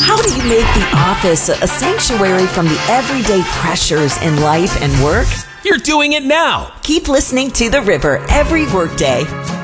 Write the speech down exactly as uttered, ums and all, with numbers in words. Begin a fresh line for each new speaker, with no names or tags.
How do you make the office a sanctuary from the everyday pressures in life and work?
You're doing it now.
Keep listening to The River every workday.